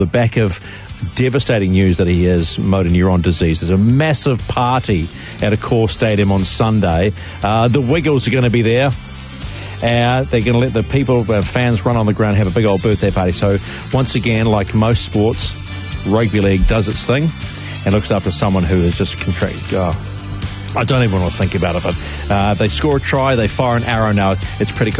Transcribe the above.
The back of devastating news that he has motor neuron disease. There's a massive party at Accor Stadium on Sunday. The Wiggles are going to be there. They're going to let the people, fans, run on the ground, have a big old birthday party. So once again, like most sports, rugby league does its thing and looks after someone who is just contracted. I don't even want to think about it, but they score a try, they fire an arrow now. It's pretty cool.